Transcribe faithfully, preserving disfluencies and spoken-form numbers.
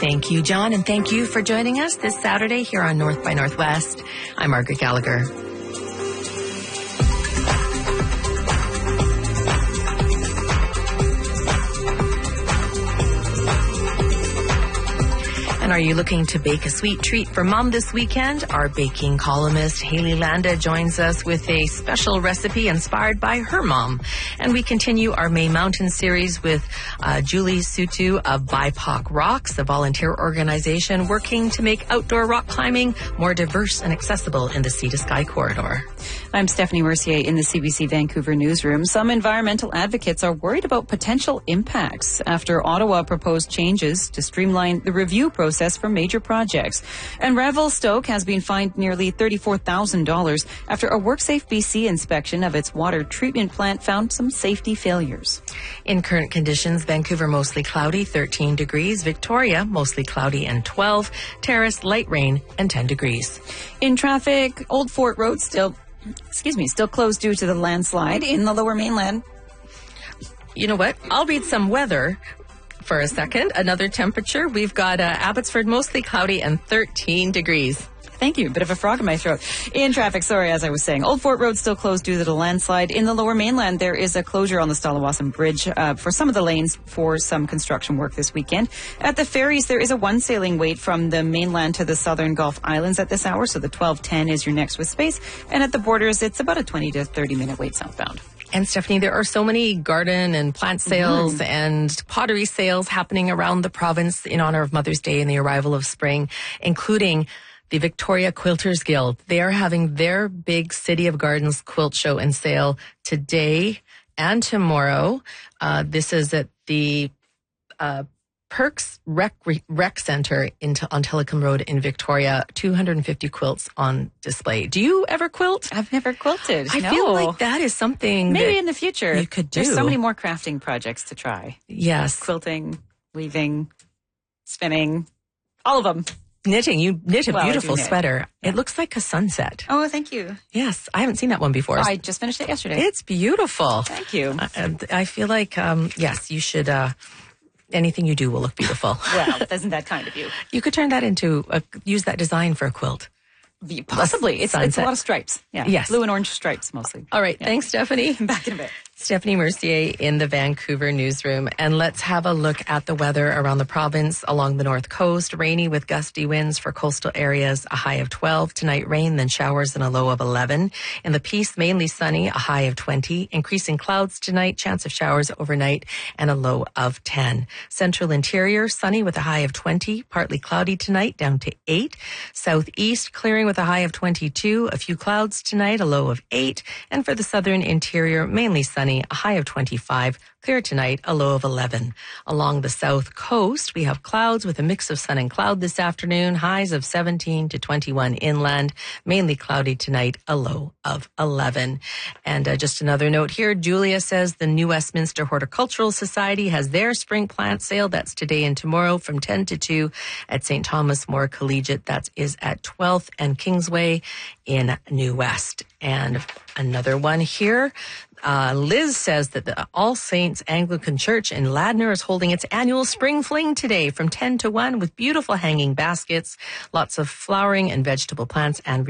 Thank you, John, and thank you for joining us this Saturday here on North by Northwest. I'm Margaret Gallagher. And are you looking to bake a sweet treat for Mom this weekend? Our baking columnist, Haley Landa, joins us with a special recipe inspired by her mom. And we continue our May Mountain series with uh, Julie Sutu of B I P O C Rocks, a volunteer organization working to make outdoor rock climbing more diverse and accessible in the Sea to Sky corridor. I'm Stephanie Mercier in the C B C Vancouver newsroom. Some environmental advocates are worried about potential impacts after Ottawa proposed changes to streamline the review process for major projects. And Revelstoke has been fined nearly thirty-four thousand dollars after a WorkSafe B C inspection of its water treatment plant found some safety failures. In current conditions, Vancouver mostly cloudy, thirteen degrees. Victoria mostly cloudy and twelve. Terrace light rain and ten degrees. In traffic, Old Fort Road still, excuse me, still closed due to the landslide in the Lower Mainland. You know what? I'll read some weather for a second. Another temperature. We've got uh, Abbotsford mostly cloudy and thirteen degrees. Thank you. Bit of a frog in my throat. In traffic, sorry, as I was saying, Old Fort Road still closed due to the landslide. In the Lower Mainland, there is a closure on the Stalawasan Bridge uh, for some of the lanes for some construction work this weekend. At the ferries, there is a one sailing wait from the mainland to the southern Gulf Islands at this hour, so the twelve ten is your next with space. And at the borders, it's about a twenty to thirty minute wait southbound. And Stephanie, there are so many garden and plant sales mm-hmm. and pottery sales happening around the province in honor of Mother's Day and the arrival of spring, including the Victoria Quilters Guild. They are having their big City of Gardens quilt show and sale today and tomorrow. Uh, this is at the uh, Perks Rec, Rec Center in, on Telecom Road in Victoria. two hundred fifty quilts on display. Do you ever quilt? I've never quilted. I no. feel like that is something maybe that in the future you could do. There's so many more crafting projects to try. Yes. Quilting, weaving, spinning, all of them. Knitting. You knit a well, beautiful knit. sweater. Yeah. It looks like a sunset. Oh, thank you. Yes. I haven't seen that one before. Oh, I just finished it yesterday. It's beautiful. Thank you. I, I feel like, um, yes, you should, uh, anything you do will look beautiful. Well, isn't that kind of you? You could turn that into, a, use that design for a quilt. Possibly. It's, it's a lot of stripes. Yeah. Yes. Blue and orange stripes mostly. All right. Yeah. Thanks, Stephanie. Back in a bit. Stephanie Mercier in the Vancouver newsroom. And let's have a look at the weather around the province along the north coast. Rainy with gusty winds for coastal areas, a high of twelve. Tonight, rain, then showers and a low of eleven. In the Peace, mainly sunny, a high of twenty. Increasing clouds tonight, chance of showers overnight, and a low of ten. Central interior, sunny with a high of twenty. Partly cloudy tonight, down to eight. Southeast, clearing with a high of twenty-two. A few clouds tonight, a low of eight. And for the southern interior, mainly sunny, a high of twenty-five. Clear tonight, a low of eleven. Along the south coast, we have clouds with a mix of sun and cloud this afternoon. Highs of seventeen to twenty-one inland. Mainly cloudy tonight, a low of eleven. And uh, just another note here. Julia says the New Westminster Horticultural Society has their spring plant sale. That's today and tomorrow from ten to two at Saint Thomas More Collegiate. That is at twelfth and Kingsway in New West. And another one here. Uh, Liz says that the All Saints Anglican Church in Ladner is holding its annual spring fling today from ten to one with beautiful hanging baskets, lots of flowering and vegetable plants and